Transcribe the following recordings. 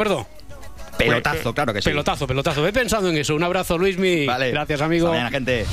¿Acuerdo? Pelotazo, claro que sí. Pelotazo. Ve pensando en eso. Un abrazo, Luismi. Vale. Gracias, amigo. Hasta mañana, gente.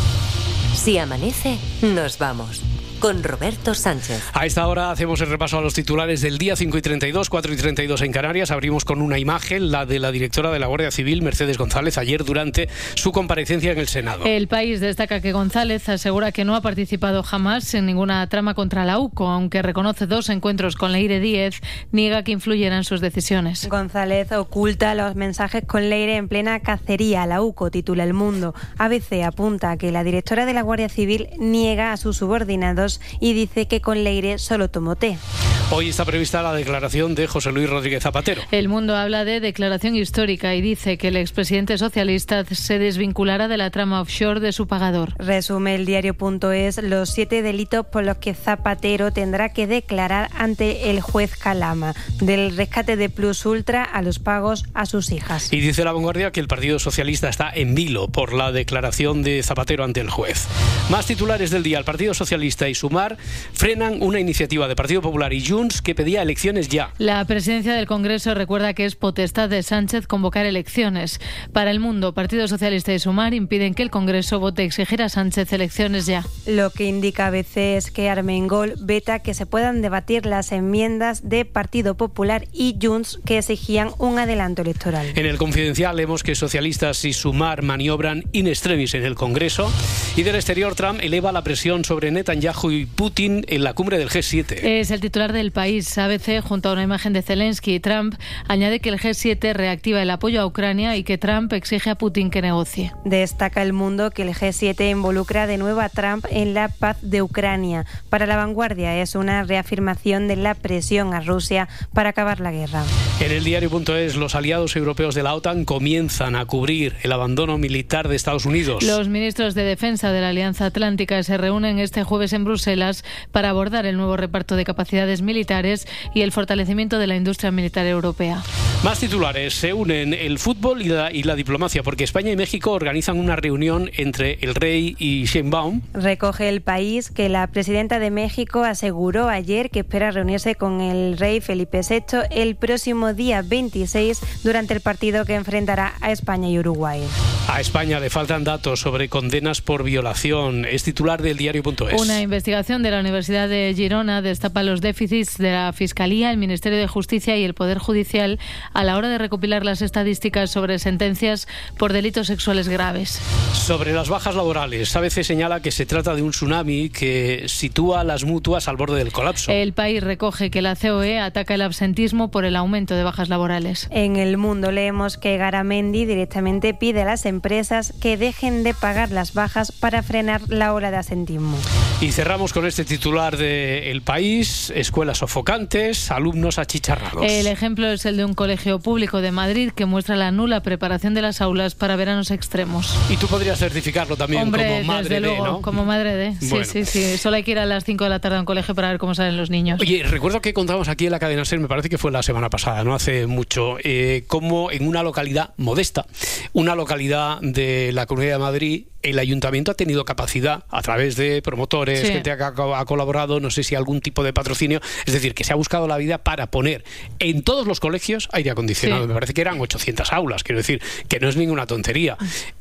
Si amanece, nos vamos. Con Roberto Sánchez. A esta hora hacemos el repaso a los titulares del día. 5:32, 4:32 en Canarias. Abrimos con una imagen, la de la directora de la Guardia Civil, Mercedes González, ayer durante su comparecencia en el Senado. El País destaca que González asegura que no ha participado jamás en ninguna trama contra la UCO, aunque reconoce 2 encuentros con Leire Díez, niega que influyeran sus decisiones. González oculta los mensajes con Leire en plena cacería a la UCO, titula El Mundo. ABC apunta a que la directora de la Guardia Civil niega a sus subordinados y dice que con Leire solo tomó té. Hoy está prevista la declaración de José Luis Rodríguez Zapatero. El Mundo habla de declaración histórica y dice que el expresidente socialista se desvinculará de la trama offshore de su pagador. Resume el diario.es los 7 delitos por los que Zapatero tendrá que declarar ante el juez Calama, del rescate de Plus Ultra a los pagos a sus hijas. Y dice La Vanguardia que el Partido Socialista está en vilo por la declaración de Zapatero ante el juez. Más titulares del día. El Partido Socialista y Sumar frenan una iniciativa de Partido Popular y Junts que pedía elecciones ya. La presidencia del Congreso recuerda que es potestad de Sánchez convocar elecciones. Para El Mundo, Partido Socialista y Sumar impiden que el Congreso vote exigir a Sánchez elecciones ya. Lo que indica ABC es que Armengol veta que se puedan debatir las enmiendas de Partido Popular y Junts que exigían un adelanto electoral. En El Confidencial leemos que socialistas y Sumar maniobran in extremis en el Congreso. Y del exterior, Trump eleva la presión sobre Netanyahu y Putin en la cumbre del G7. Es el titular del País. ABC, junto a una imagen de Zelensky y Trump, añade que el G7 reactiva el apoyo a Ucrania y que Trump exige a Putin que negocie. Destaca El Mundo que el G7 involucra de nuevo a Trump en la paz de Ucrania. Para La Vanguardia es una reafirmación de la presión a Rusia para acabar la guerra. En el diario.es, los aliados europeos de la OTAN comienzan a cubrir el abandono militar de Estados Unidos. Los ministros de Defensa de la Alianza Atlántica se reúnen este jueves en Bruselas para abordar el nuevo reparto de capacidades militares y el fortalecimiento de la industria militar europea. Más titulares. Se unen el fútbol y la diplomacia, porque España y México organizan una reunión entre el rey y Sheinbaum. Recoge El País que la presidenta de México aseguró ayer que espera reunirse con el rey Felipe VI el próximo día 26 durante el partido que enfrentará a España y Uruguay. A España le faltan datos sobre condenas por violación. Es titular del diario.es. Una investigación de la Universidad de Girona destapa los déficits de la Fiscalía, el Ministerio de Justicia y el Poder Judicial a la hora de recopilar las estadísticas sobre sentencias por delitos sexuales graves. Sobre las bajas laborales, ABC señala que se trata de un tsunami que sitúa a las mutuas al borde del colapso. El País recoge que la COE ataca el absentismo por el aumento de bajas laborales. En El Mundo leemos que Garamendi directamente pide a las empresas que dejen de pagar las bajas para frenar la ola de absentismo. Y cerramos con este titular de El País: escuelas sofocantes, alumnos achicharrados. El ejemplo es el de un colegio público de Madrid que muestra la nula preparación de las aulas para veranos extremos. Y tú podrías certificarlo también. Hombre, como madre desde luego, ¿no? Como madre de. Bueno. Sí. Solo hay que ir a las 5 de la tarde a un colegio para ver cómo salen los niños. Oye, recuerdo que contamos aquí en la cadena SER, me parece que fue la semana pasada, no hace mucho, como en una localidad modesta, una localidad de la Comunidad de Madrid, el ayuntamiento ha tenido capacidad, a través de promotores, sí, gente que ha colaborado, no sé si algún tipo de patrocinio, es decir, que se ha buscado la vida para poner en todos los colegios aire acondicionado. Sí. Me parece que eran 800 aulas, quiero decir, que no es ninguna tontería.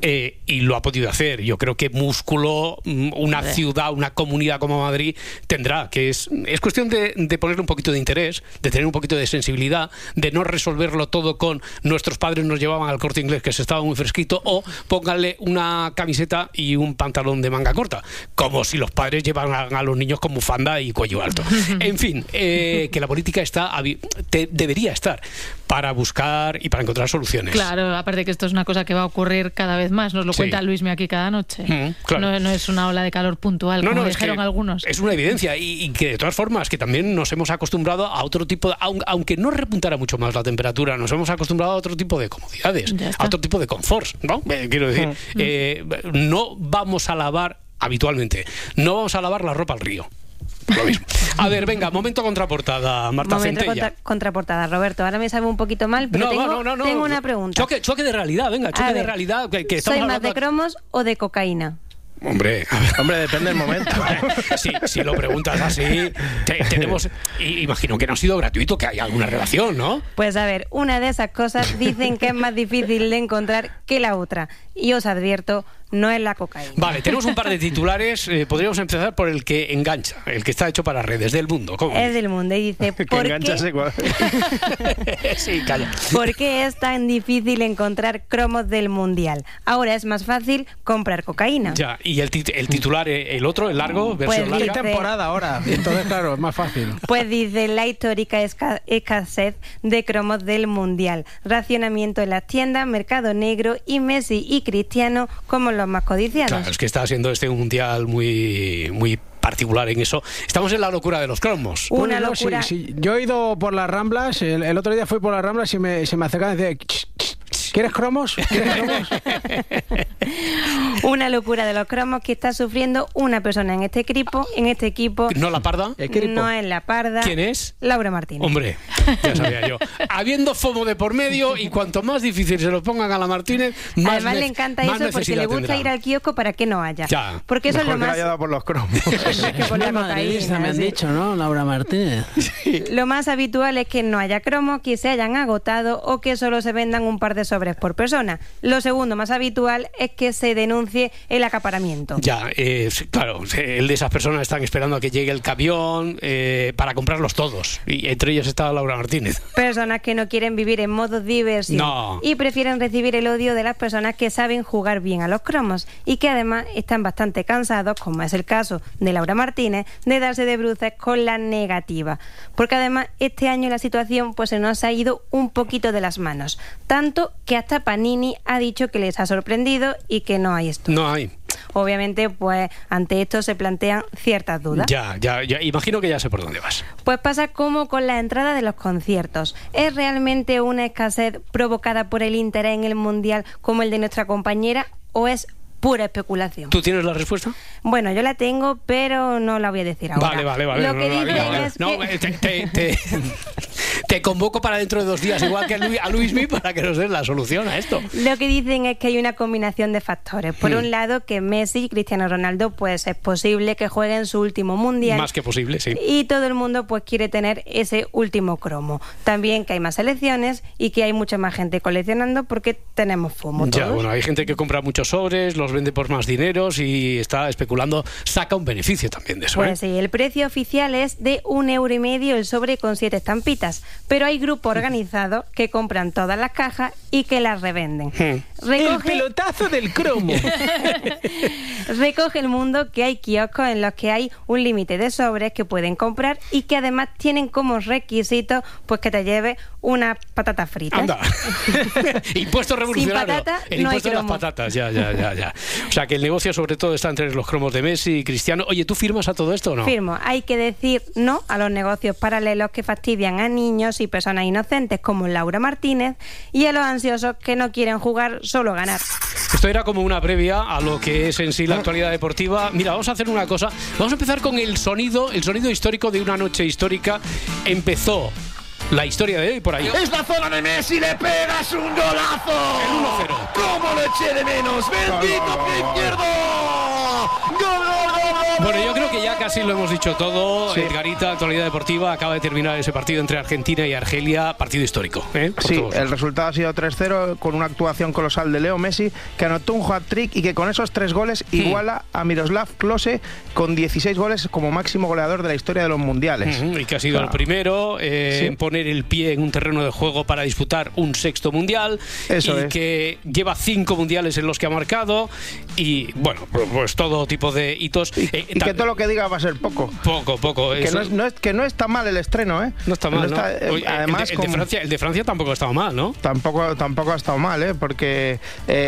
Y lo ha podido hacer. Yo creo que músculo, una ciudad, una comunidad como Madrid tendrá, que es cuestión de ponerle un poquito de interés, de tener un poquito de sensibilidad, de no resolverlo todo con nuestros padres nos llevaban al Corte Inglés que se estaba muy fresquito, o pónganle una camiseta y un pantalón de manga corta, como si los padres llevan a los niños con bufanda y cuello alto. En fin, que la política debería estar para buscar y para encontrar soluciones. Claro, aparte que esto es una cosa que va a ocurrir cada vez más, nos lo cuenta Luismi aquí cada noche. Claro. No es una ola de calor puntual, como dijeron algunos. Es una evidencia y que de todas formas que también nos hemos acostumbrado a otro tipo de, aunque no repuntara mucho más la temperatura, nos hemos acostumbrado a otro tipo de comodidades, a otro tipo de confort, ¿no? Quiero decir, no vamos a lavar habitualmente, no vamos a lavar la ropa al río. Lo mismo. A ver, venga, momento contraportada, Marta Centella. Contraportada, Roberto. Ahora me sabe un poquito mal, pero tengo una pregunta. Choque de realidad, venga, choque de realidad. ¿Soy más de cromos o de cocaína? Hombre, depende del momento. Si lo preguntas así, tenemos... Imagino que no ha sido gratuito, que hay alguna relación, ¿no? Pues a ver, una de esas cosas dicen que es más difícil de encontrar que la otra. Y os advierto, no es la cocaína. Vale, tenemos un par de titulares. Podríamos empezar por el que engancha, el que está hecho para redes, del Mundo. ¿Cómo? Es del Mundo y dice... Sí, calla. ¿Por qué es tan difícil encontrar cromos del Mundial? Ahora es más fácil comprar cocaína. Ya, y el titular, el otro, el largo, versión Pues larga. ¿Qué temporada ahora? Entonces, claro, es más fácil. Pues dice la histórica escasez de cromos del Mundial, racionamiento en las tiendas, mercado negro y Messi y Cristiano como los más codiciados. Claro, es que está siendo un mundial muy particular en eso. Estamos en la locura de los cromos. Una locura. Sí. Yo he ido por las Ramblas, el otro día fui por las Ramblas y se me acercaban y decían... ¿Quieres cromos? Una locura de los cromos que está sufriendo una persona en este equipo. ¿No la Parda? No es la Parda. ¿Quién es? Laura Martínez. Hombre, ya sabía yo. Habiendo FOMO de por medio y cuanto más difícil se lo pongan a la Martínez, más además le encanta más eso porque le gusta tendrá. ir al kiosco para que no haya. Ya. Porque eso Mejor es lo que más... haya dado por los cromos. que por la cocaína, me han sí. dicho, ¿no? Laura Martínez. Lo más habitual es que no haya cromos, que se hayan agotado o que solo se vendan un par de sobres por persona. Lo segundo más habitual es que se denuncie el acaparamiento. Ya, claro, el de esas personas están esperando a que llegue el camión para comprarlos todos. Y entre ellas está Laura Martínez. Personas que no quieren vivir en modo diversión y prefieren recibir el odio de las personas que saben jugar bien a los cromos y que además están bastante cansados, como es el caso de Laura Martínez, de darse de bruces con la negativa. Porque además este año la situación pues se nos ha ido un poquito de las manos. Tanto que hasta Panini ha dicho que les ha sorprendido y que no hay esto. No hay. Obviamente, pues ante esto se plantean ciertas dudas. Ya, imagino que ya sé por dónde vas. Pues pasa como con la entrada de los conciertos. ¿Es realmente una escasez provocada por el interés en el Mundial como el de nuestra compañera o es pura especulación? ¿Tú tienes la respuesta? Bueno, yo la tengo, pero no la voy a decir ahora. Vale. Lo que dicen es que... Te convoco para dentro de 2 días, igual que a Luismi, para que nos den la solución a esto. Lo que dicen es que hay una combinación de factores. Por un lado, que Messi y Cristiano Ronaldo, pues es posible que jueguen su último mundial. Más que posible, sí. Y todo el mundo pues quiere tener ese último cromo. También que hay más selecciones y que hay mucha más gente coleccionando porque tenemos FOMO todos. Ya, bueno, hay gente que compra muchos sobres, los vende por más dineros y está especulando, saca un beneficio también de eso. Pues sí, el precio oficial es de 1,5 € el sobre con 7 estampitas. Pero hay grupos organizados que compran todas las cajas y que las revenden. El pelotazo del cromo. Recoge el mundo que hay kioscos en los que hay un límite de sobres que pueden comprar y que además tienen como requisito pues que te lleve unas patatas fritas. Anda. Impuesto revolucionario. Sin patata, el no impuesto hay de las cromo. patatas, ya. O sea que el negocio sobre todo está entre los cromos de Messi y Cristiano. Oye, ¿tú firmas a todo esto o no? Firmo. Hay que decir no a los negocios paralelos que fastidian a niños y personas inocentes como Laura Martínez y a los ansiosos que no quieren jugar, solo ganar. Esto era como una previa a lo que es en sí la actualidad deportiva. Mira, vamos a hacer una cosa. Vamos a empezar con el sonido histórico de una noche histórica. Empezó la historia de hoy por ahí. Es la zona de Messi, le pegas un golazo. El 1-0. ¿Cómo lo eché de menos? ¡Bendito pie izquierdo! ¡Gol! Bueno, yo creo que ya casi lo hemos dicho todo. Sí. Edgarita, actualidad deportiva, acaba de terminar ese partido entre Argentina y Argelia, partido histórico. Por Sí, todos. el resultado ha sido 3-0 con una actuación colosal de Leo Messi, que anotó un hat-trick y que con esos 3 goles iguala a Miroslav Klose con 16 goles como máximo goleador de la historia de los mundiales. Y que ha sido el primero en poner el pie en un terreno de juego para disputar un 6º mundial. Eso y es. que lleva 5 mundiales en los que ha marcado. Y bueno, pues todo tipo de hitos. Y que todo lo que diga va a ser poco. Poco. Que que no está mal el estreno, ¿eh? No está mal, ¿no? Oye, además, el de Francia tampoco ha estado mal, ¿no? Tampoco ha estado mal, ¿eh? Porque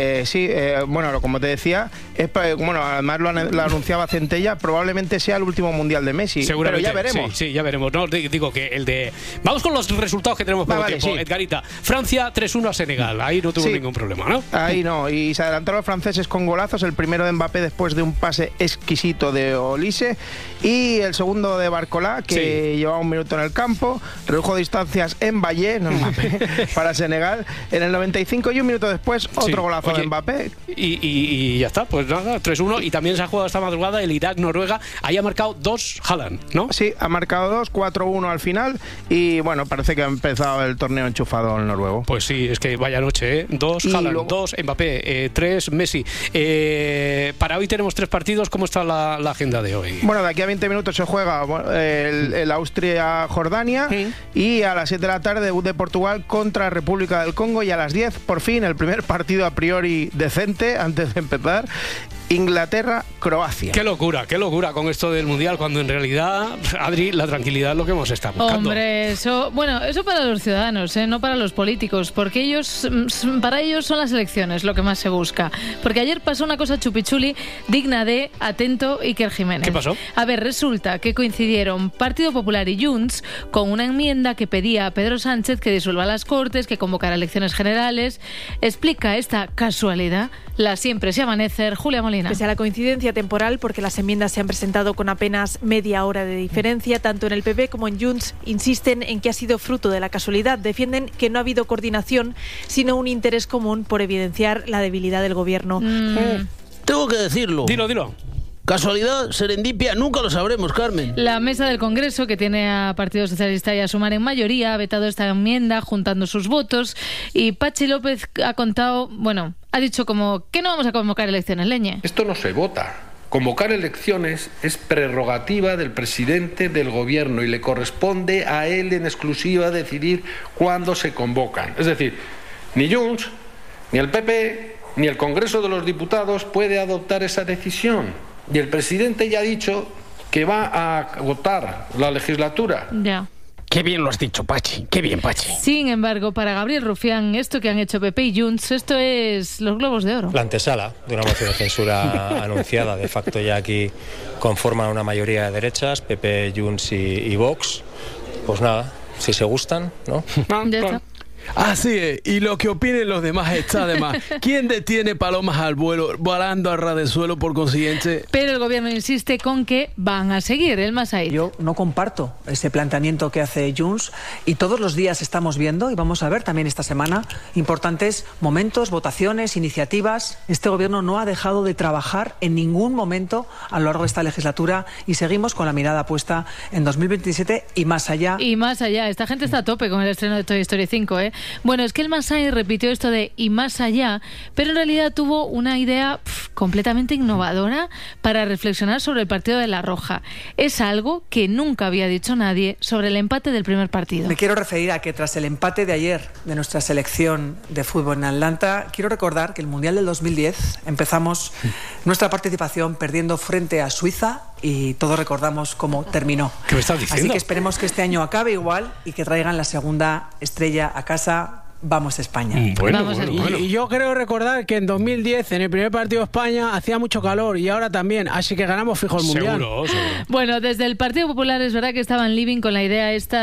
bueno, como te decía, además lo anunciaba Centella, probablemente sea el último mundial de Messi. Seguramente. Pero ya veremos. Sí, ya veremos. No, digo que el de... Vamos con los resultados que tenemos por tiempo. Sí. Edgarita, Francia 3-1 a Senegal. Ahí no tuvo ningún problema, ¿no? Ahí no. Y se adelantaron los franceses con golazos. El primero de Mbappé después de un pase exquisito de Olise. Dembélé, y el segundo de Barcola, que llevaba 1 minuto en el campo, redujo distancias en Valle, no Mbappé, para Senegal, en el 95, y 1 minuto después otro golazo de Mbappé. Y ya está, pues nada, 3-1, y también se ha jugado esta madrugada el Irak-Noruega, ahí ha marcado 2 Haaland, ¿no? Sí, ha marcado 2, 4-1 al final, y bueno, parece que ha empezado el torneo enchufado el noruego. Pues sí, es que vaya noche, 2 Haaland, 2 Mbappé, 3 Messi. Para hoy tenemos 3 partidos. ¿Cómo está la agenda de hoy? Bueno, de aquí a 20 minutos se juega el Austria-Jordania, y a las 7 de la tarde debut de Portugal contra República del Congo, y a las 10 por fin el primer partido a priori decente antes de empezar, Inglaterra-Croacia. Qué locura con esto del Mundial, cuando en realidad, Adri, la tranquilidad es lo que hemos estado buscando. Hombre, eso para los ciudadanos, no para los políticos, porque para ellos son las elecciones lo que más se busca. Porque ayer pasó una cosa chupichuli digna de atento Iker Jiménez. ¿Qué pasó? A ver, resulta que coincidieron Partido Popular y Junts con una enmienda que pedía a Pedro Sánchez que disuelva las Cortes, que convocara elecciones generales. Explica esta casualidad la siempre se amanecer Julia Molina. Pese a la coincidencia temporal, porque las enmiendas se han presentado con apenas media hora de diferencia, tanto en el PP como en Junts insisten en que ha sido fruto de la casualidad. Defienden que no ha habido coordinación, sino un interés común por evidenciar la debilidad del gobierno. Tengo que decirlo. Dilo. Casualidad, serendipia, nunca lo sabremos, Carmen. La mesa del Congreso, que tiene a Partido Socialista y a Sumar en mayoría, ha vetado esta enmienda juntando sus votos, y Patxi López ha dicho como que no vamos a convocar elecciones, leñe. Esto no se vota. Convocar elecciones es prerrogativa del presidente del gobierno y le corresponde a él en exclusiva decidir cuándo se convocan. Es decir, ni Junts, ni el PP, ni el Congreso de los Diputados puede adoptar esa decisión. Y el presidente ya ha dicho que va a agotar la legislatura. Ya. Qué bien lo has dicho, Pachi. Qué bien, Pachi. Sin embargo, para Gabriel Rufián, esto que han hecho PP y Junts, esto es los globos de oro. La antesala de una moción de censura anunciada. De facto ya aquí conforman una mayoría de derechas, PP, Junts y Vox. Pues nada, si se gustan, ¿no? Ya está. Así es, y lo que opinen los demás está de más. ¿Quién detiene palomas al vuelo, volando a ras de suelo por consiguiente? Pero el gobierno insiste con que van a seguir el Masai. Yo no comparto ese planteamiento que hace Junts, y todos los días estamos viendo, y vamos a ver también esta semana, importantes momentos, votaciones, iniciativas. Este gobierno no ha dejado de trabajar en ningún momento a lo largo de esta legislatura, y seguimos con la mirada puesta en 2027 y más allá. Y más allá. Esta gente está a tope con el estreno de Toy Story 5, ¿eh? Bueno, es que el Masai repitió esto de y más allá, pero en realidad tuvo una idea completamente innovadora para reflexionar sobre el partido de La Roja. Es algo que nunca había dicho nadie sobre el empate del primer partido. Me quiero referir a que tras el empate de ayer de nuestra selección de fútbol en Atlanta, quiero recordar que el Mundial del 2010 empezamos nuestra participación perdiendo frente a Suiza, y todos recordamos cómo terminó. ¿Qué me estás diciendo? Así que esperemos que este año acabe igual y que traigan la segunda estrella a casa. Vamos España. Bueno. Y yo creo recordar que en 2010, en el primer partido de España, hacía mucho calor, y ahora también, así que ganamos fijo el Mundial. Seguro. Bueno, desde el Partido Popular es verdad que estaban living con la idea esta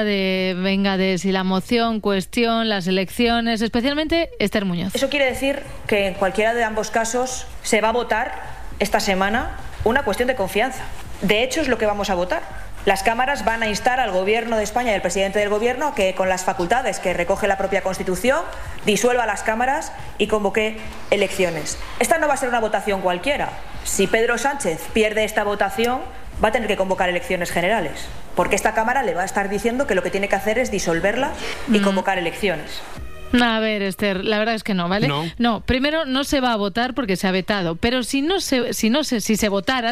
de si la moción, cuestión, las elecciones, especialmente Esther Muñoz. Eso quiere decir que en cualquiera de ambos casos se va a votar esta semana una cuestión de confianza. De hecho, es lo que vamos a votar. Las cámaras van a instar al Gobierno de España y al presidente del Gobierno a que, con las facultades que recoge la propia Constitución, disuelva las cámaras y convoque elecciones. Esta no va a ser una votación cualquiera. Si Pedro Sánchez pierde esta votación, va a tener que convocar elecciones generales, porque esta Cámara le va a estar diciendo que lo que tiene que hacer es disolverla y convocar elecciones. A ver, Esther, la verdad es que no, ¿vale? No, primero no se va a votar porque se ha vetado, pero si se vetara,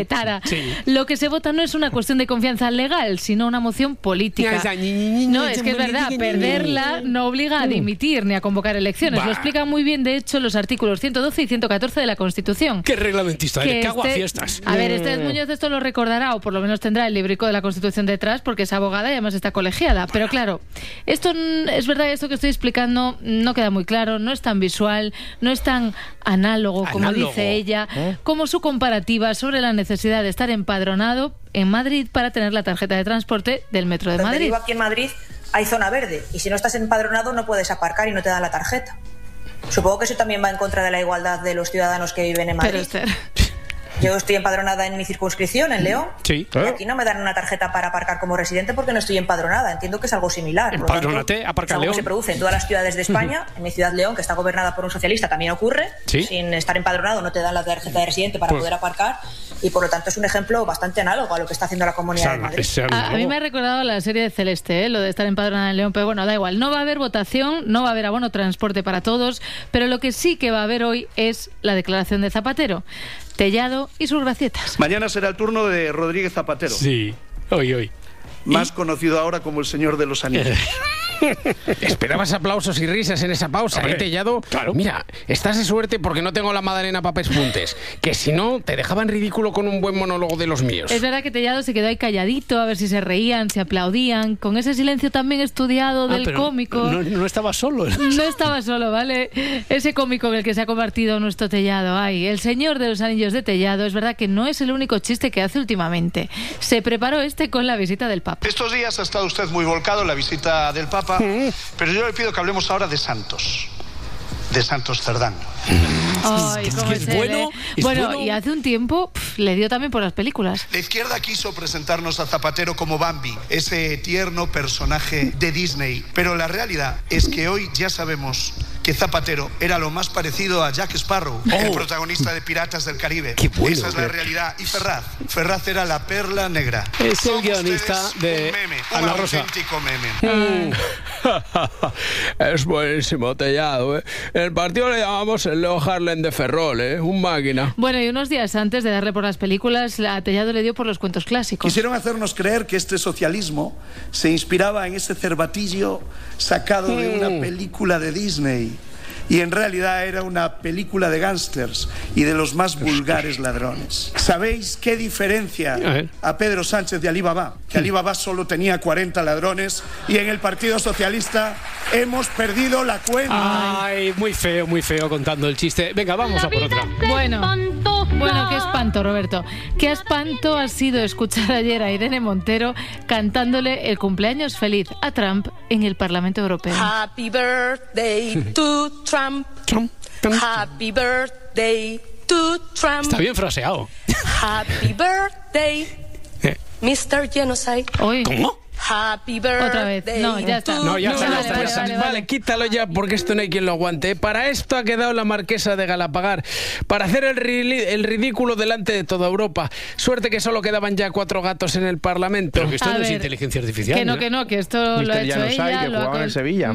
lo que se vota no es una cuestión de confianza legal, sino una moción política. No, es que es verdad, perderla no obliga a dimitir ni a convocar elecciones. Lo explican muy bien, de hecho, los artículos 112 y 114 de la Constitución. ¿Qué reglamentista eres? ¿Qué aguafiestas? A ver, Esther Muñoz esto lo recordará, o por lo menos tendrá el librico de la Constitución detrás, porque es abogada y además está colegiada. Pero claro, esto es verdad, esto que estoy explicando no queda muy claro, no es tan visual, no es tan análogo como dice ella, como su comparativa sobre la necesidad de estar empadronado en Madrid para tener la tarjeta de transporte del Metro de Madrid. Te digo, aquí en Madrid hay zona verde, y si no estás empadronado no puedes aparcar y no te dan la tarjeta. Supongo que eso también va en contra de la igualdad de los ciudadanos que viven en Madrid. Pero Esther, Yo estoy empadronada en mi circunscripción, en León. Sí. Y aquí no me dan una tarjeta para aparcar como residente porque no estoy empadronada. Entiendo que es algo similar. Empadrónate, aparca en León. Es algo que se produce en todas las ciudades de España. En mi ciudad, León, que está gobernada por un socialista, también ocurre. ¿Sí? Sin estar empadronado no te dan la tarjeta de residente para poder aparcar. Y por lo tanto es un ejemplo bastante análogo a lo que está haciendo la Comunidad de Madrid. A mí me ha recordado la serie de Celeste, lo de estar empadronada en León, pero bueno, da igual. No va a haber votación, no va a haber abono transporte para todos, pero lo que sí que va a haber hoy es la declaración de Zapatero. Tellado y sus gracietas. Mañana será el turno de Rodríguez Zapatero. Sí, hoy. Más conocido ahora como el Señor de los Anillos. Esperabas aplausos y risas en esa pausa, Tellado. Claro. Mira, estás de suerte porque no tengo la Madalena Papes Puntes, que si no, te dejaba en ridículo con un buen monólogo de los míos. Es verdad que Tellado se quedó ahí calladito, a ver si se reían, se aplaudían, con ese silencio también estudiado del cómico. No estaba solo. No estaba solo, ¿vale? Ese cómico en el que se ha convertido nuestro Tellado. Ay, el Señor de los Anillos de Tellado, es verdad que no es el único chiste que hace últimamente. Se preparó con la visita del Papa. Estos días ha estado usted muy volcado en la visita del Papa, pero yo le pido que hablemos ahora de Santos Cerdán. Ay, ¿cómo es bueno? Bueno, y hace un tiempo le dio también por las películas. La izquierda quiso presentarnos a Zapatero como Bambi, ese tierno personaje de Disney, pero la realidad es que hoy ya sabemos que Zapatero era lo más parecido a Jack Sparrow, el protagonista de Piratas del Caribe. Qué bueno, esa es la realidad. Y Ferraz era la perla negra. Es el guionista de Ana Rosa. Auténtico meme. Es buenísimo, Tellado, ¿eh? El partido le llamamos el Leo Harlem de Ferrol, ¿eh? Un máquina. Bueno, y unos días antes de darle por las películas, a Tellado le dio por los cuentos clásicos. Quisieron hacernos creer que este socialismo se inspiraba en ese cervatillo sacado de una película de Disney. Y en realidad era una película de gángsters y de los más vulgares ladrones. ¿Sabéis qué diferencia a Pedro Sánchez de Alí Baba? Que Alí Baba solo tenía 40 ladrones y en el Partido Socialista hemos perdido la cuenta. Ay, muy feo contando el chiste. Venga, vamos a por otra. Bueno, qué espanto, Roberto. Qué espanto ha sido escuchar ayer a Irene Montero cantándole el cumpleaños feliz a Trump en el Parlamento Europeo. Happy birthday to Trump. Happy birthday to Trump. Está bien fraseado. Happy birthday, Mr. Genocide. ¿Cómo? Happy birthday. Otra vez. No, ya está. Vale, quítalo ya porque esto no hay quien lo aguante. Para esto ha quedado la marquesa de Galapagar, para hacer el ridículo delante de toda Europa. Suerte que solo quedaban ya 4 gatos en el Parlamento. Pero que esto no es inteligencia artificial. Que no, que esto lo ha hecho ella. Que jugaban en Sevilla.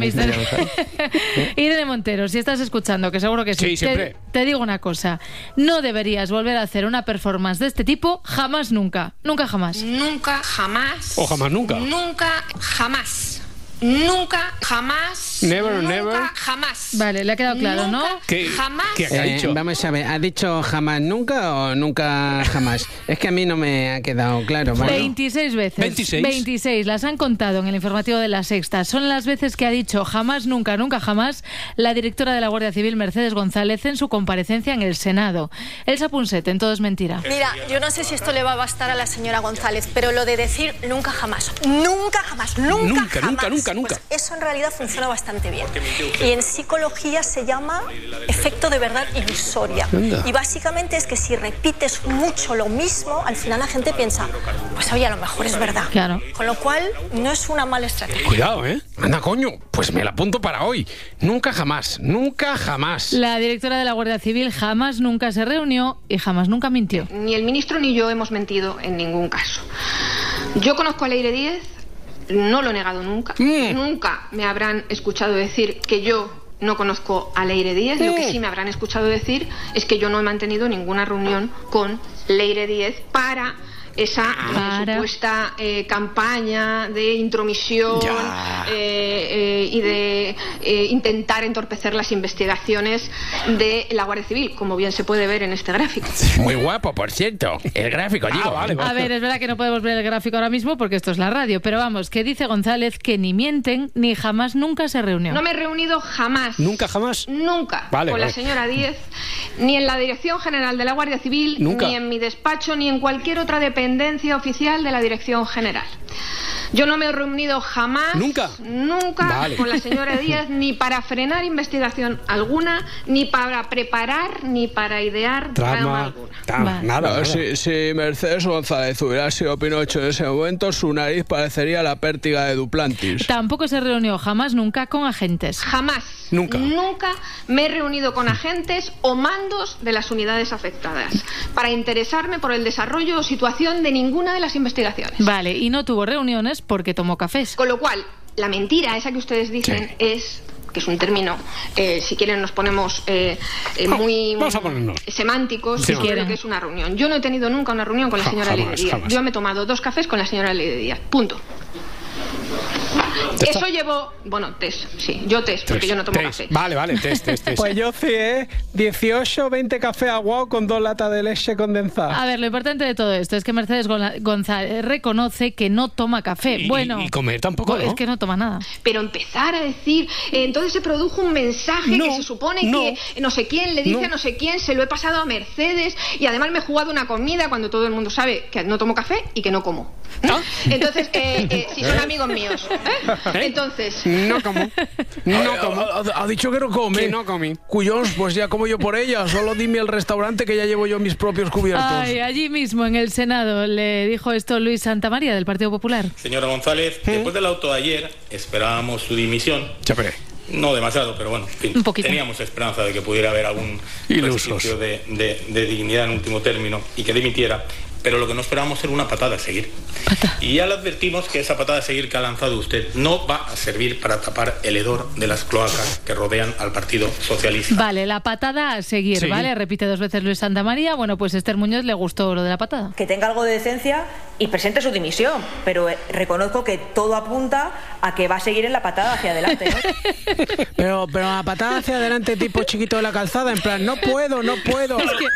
Irene Montero, si estás escuchando, que seguro que sí. Sí, siempre. Te digo una cosa. No deberías volver a hacer una performance de este tipo jamás, nunca. Nunca, jamás. Nunca, jamás. O jamás, nunca. Nunca, jamás. Nunca, jamás. Never. Jamás. Vale, le ha quedado claro, ¿no? Jamás. ¿Qué ha dicho? Vamos a ver, ¿ha dicho jamás nunca o nunca jamás? Es que a mí no me ha quedado claro. ¿Vale? 26 veces. 26. Las han contado en el informativo de La Sexta. Son las veces que ha dicho jamás, nunca, nunca, jamás la directora de la Guardia Civil, Mercedes González, en su comparecencia en el Senado. Elsa Punset, en Todo es mentira. Mira, yo no sé si esto le va a bastar a la señora González, pero lo de decir nunca, jamás. Nunca, jamás. Pues eso en realidad funciona bastante bien. Y en psicología se llama efecto de verdad ilusoria. Y básicamente es que si repites mucho lo mismo, al final la gente piensa, pues oye, a lo mejor es verdad. Claro. Con lo cual, no es una mala estrategia. Cuidado, ¿eh? Anda, coño, pues me la apunto para hoy. Nunca, jamás. Nunca, jamás. La directora de la Guardia Civil jamás, nunca se reunió y jamás, nunca mintió. Ni el ministro ni yo hemos mentido en ningún caso. Yo conozco a Leire Díez. No lo he negado nunca. Nunca me habrán escuchado decir que yo no conozco a Leire Díez. Lo que sí me habrán escuchado decir es que yo no he mantenido ninguna reunión con Leire Díez para esa supuesta campaña de intromisión y de intentar entorpecer las investigaciones de la Guardia Civil, como bien se puede ver en este gráfico. Muy guapo, por cierto. El gráfico, digo. Vale. A ver, es verdad que no podemos ver el gráfico ahora mismo porque esto es la radio, pero vamos, que dice González que ni mienten ni jamás nunca se reunió. No me he reunido jamás. ¿Nunca, jamás? Nunca. Con la señora Díez, ni en la Dirección General de la Guardia Civil, ni en mi despacho, ni en cualquier otra dependencia oficial de la Dirección General. Yo no me he reunido jamás, nunca con la señora Díaz, ni para frenar investigación alguna, ni para preparar, ni para idear trama alguna. Nada. Si Mercedes González hubiera sido Pinocho en ese momento, su nariz parecería la pértiga de Duplantis. Tampoco se reunió jamás, nunca con agentes. Jamás. Nunca me he reunido con agentes o mandos de las unidades afectadas para interesarme por el desarrollo o situación de ninguna de las investigaciones. Vale, y no tuvo reuniones porque tomó cafés. Con lo cual, la mentira esa que ustedes dicen es... que es un término, si quieren nos ponemos muy semánticos, si sobre lo que es una reunión. Yo no he tenido nunca una reunión con la señora Leire Díaz. Yo me he tomado 2 cafés con la señora Leire Díaz. Punto. Eso llevo... Bueno, test, sí. Yo test, porque yo no tomo café. Vale, test. Pues yo sí, 18, 20 cafés aguados con 2 latas de leche condensada. A ver, lo importante de todo esto es que Mercedes González reconoce que no toma café. Y comer tampoco, ¿no? Es que no toma nada. Pero empezar a decir... entonces se produjo un mensaje que se supone que no sé quién le dice a no sé quién, se lo he pasado a Mercedes y además me he jugado una comida cuando todo el mundo sabe que no tomo café y que no como. Entonces, si son amigos míos... Entonces... No como. Ha dicho que no come. Que no comí. Cuyons, pues ya como yo por ella. Solo dime el restaurante que ya llevo yo mis propios cubiertos. Ay, allí mismo en el Senado le dijo esto Luis Santamaría del Partido Popular. Señora González, después del auto de ayer esperábamos su dimisión. No demasiado, pero bueno, en fin, teníamos esperanza de que pudiera haber algún ejercicio de dignidad en último término y que dimitiera. Pero lo que no esperábamos era una patada a seguir. Y ya le advertimos que esa patada a seguir que ha lanzado usted no va a servir para tapar el hedor de las cloacas que rodean al Partido Socialista. Vale, la patada a seguir, ¿vale? Repite 2 veces Luis Santamaría. Bueno, pues Esther Muñoz le gustó lo de la patada. Que tenga algo de decencia y presente su dimisión. Pero reconozco que todo apunta a que va a seguir en la patada hacia adelante, ¿no? Pero la patada hacia adelante tipo chiquito de la calzada, en plan, no puedo. Es que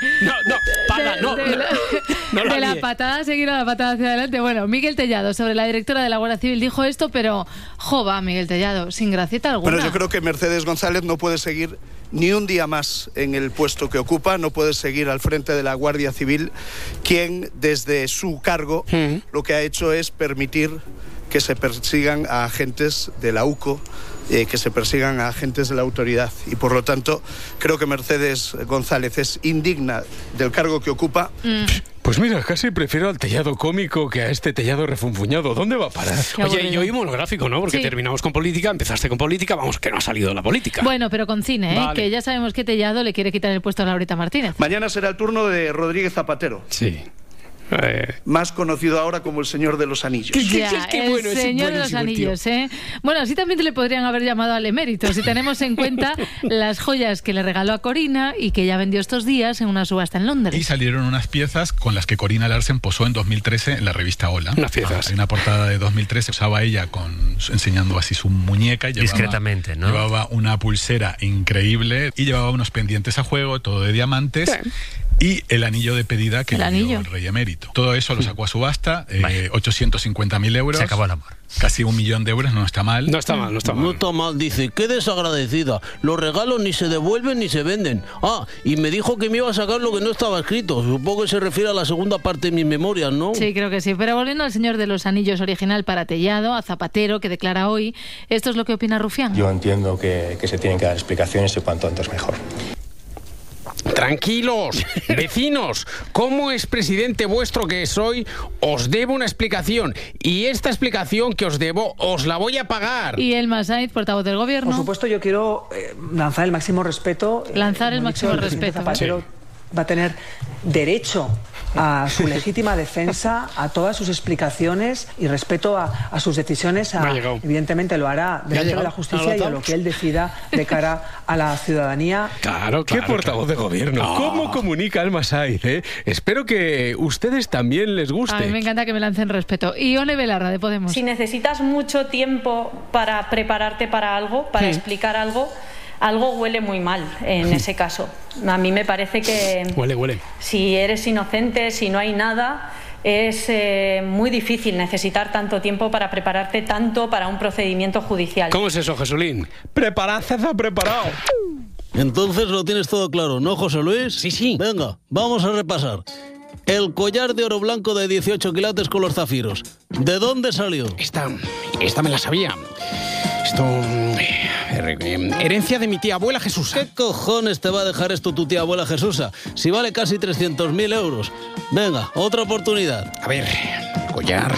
de la patada a seguir a la patada hacia adelante. Bueno, Miguel Tellado, sobre la directora de la Guardia Civil, dijo esto, pero jova, Miguel Tellado, sin gracieta alguna. Bueno, yo creo que Mercedes González no puede seguir ni un día más en el puesto que ocupa, no puede seguir al frente de la Guardia Civil, quien desde su cargo lo que ha hecho es permitir que se persigan a agentes de la UCO, que se persigan a agentes de la autoridad. Y por lo tanto, creo que Mercedes González es indigna del cargo que ocupa. Pues mira, casi prefiero al Tellado cómico que a este Tellado refunfuñado. ¿Dónde va a parar? Oye, y hoy monográfico, ¿no? Porque terminamos con política, empezaste con política, vamos, que no ha salido la política. Bueno, pero con cine, Vale. Que ya sabemos que Tellado le quiere quitar el puesto a Laurita Martínez. Mañana será el turno de Rodríguez Zapatero. Sí. Más conocido ahora como el Señor de los Anillos. Qué bueno, el Señor de los Anillos, ¿eh? Bueno, así también le podrían haber llamado al emérito, si tenemos en cuenta las joyas que le regaló a Corina y que ya vendió estos días en una subasta en Londres. Y salieron unas piezas con las que Corina Larsen posó en 2013 en la revista Hola. Unas piezas. Hay una portada de 2013, usaba ella enseñando así su muñeca. Discretamente, ¿no? Llevaba una pulsera increíble y llevaba unos pendientes a juego, todo de diamantes. Sí. Y el anillo de pedida que le dio el rey emérito. Todo eso lo sacó a subasta, 850.000 euros. Se acabó el amor. Casi 1 millón de euros, no está mal. No está mal, dice, qué desagradecida. Los regalos ni se devuelven ni se venden. Y me dijo que me iba a sacar lo que no estaba escrito. Supongo que se refiere a la segunda parte de mis memorias, ¿no? Sí, creo que sí. Pero volviendo al Señor de los Anillos original para Tellado, a Zapatero, que declara hoy, esto es lo que opina Rufián. Yo entiendo que se tienen que dar explicaciones y cuanto antes mejor. Tranquilos, vecinos, como expresidente vuestro que soy, os debo una explicación y esta explicación que os debo os la voy a pagar. Y Elma Sainz, portavoz del gobierno. Por supuesto, yo quiero lanzar el máximo respeto. Zapatero va a tener derecho a su legítima defensa, a todas sus explicaciones y respeto a sus decisiones. Evidentemente lo hará delante de la justicia y a lo que él decida de cara a la ciudadanía. Claro. Qué portavoz de gobierno. ¿Cómo comunica Elma Sainz? Espero que ustedes también les guste. A mí me encanta que me lancen respeto. Y Ione Belarra, de Podemos. Si necesitas mucho tiempo para prepararte para algo, para explicar algo huele muy mal en ese caso. A mí me parece que... Huele. Si eres inocente, si no hay nada, es muy difícil necesitar tanto tiempo para prepararte tanto para un procedimiento judicial. ¿Cómo es eso, Jesulín? Prepararse está preparado. Entonces lo tienes todo claro, ¿no, José Luis? Sí. Venga, vamos a repasar. el collar de oro blanco de 18 quilates con los zafiros. ¿De dónde salió? Esta me la sabía. Herencia de mi tía abuela Jesusa. ¿Qué cojones te va a dejar esto tu tía abuela Jesusa? Si vale casi 300.000 euros. Venga, otra oportunidad. A ver, collar.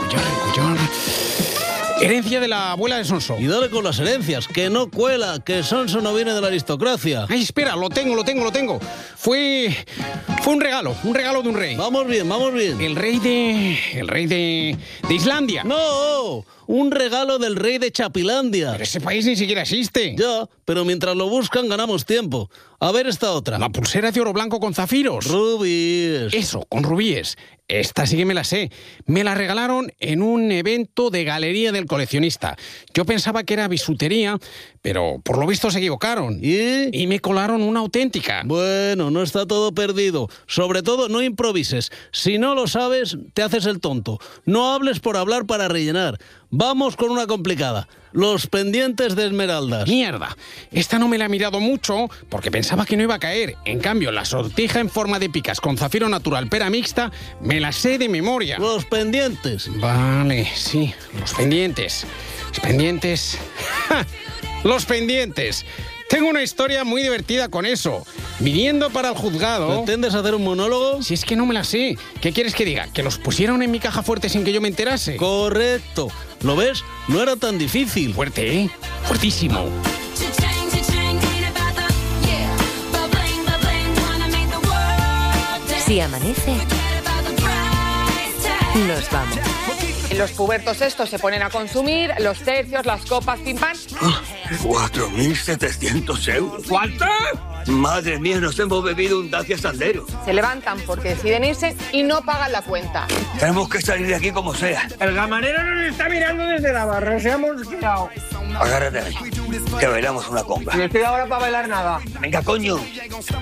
Herencia de la abuela de Sonso. Y dale con las herencias, que no cuela, que Sonso no viene de la aristocracia. Ay, espera, lo tengo. Fue un regalo de un rey. Vamos bien. El rey de Islandia. ¡No! Un regalo del rey de Chapilandia. Pero ese país ni siquiera existe. Ya, pero mientras lo buscan ganamos tiempo. A ver esta otra. La pulsera de oro blanco con zafiros. Rubíes. Eso, con rubíes. Esta sí que me la sé. Me la regalaron en un evento de Galería del Coleccionista. Yo pensaba que era bisutería, pero por lo visto se equivocaron. ¿Y? Y me colaron una auténtica. Bueno, no está todo perdido. Sobre todo, no improvises. Si no lo sabes, te haces el tonto. No hables por hablar para rellenar. Vamos con una complicada. Los pendientes de esmeraldas. Mierda. Esta no me la he mirado mucho porque pensaba que no iba a caer. En cambio, la sortija en forma de picas con zafiro natural pera mixta me la sé de memoria. Los pendientes. Vale, sí. Los pendientes. ¡Ja! Los pendientes. Tengo una historia muy divertida con eso. Viniendo para el juzgado... ¿Pretendes hacer un monólogo? Si es que no me la sé. ¿Qué quieres que diga? ¿Que los pusieron en mi caja fuerte sin que yo me enterase? Correcto. ¿Lo ves? No era tan difícil. Fuerte, ¿eh? Fuertísimo. Si amanece, nos vamos. Los pubertos estos se ponen a consumir, los tercios, las copas, pim pam. 4.700 euros. ¿Cuánto? Madre mía, nos hemos bebido un Dacia Sandero. Se levantan porque deciden irse y no pagan la cuenta. Tenemos que salir de aquí como sea. El camarero nos está mirando desde la barra, se hemos quedado. Agárrate ahí, que bailamos una conga. No estoy ahora para bailar nada. Venga, coño.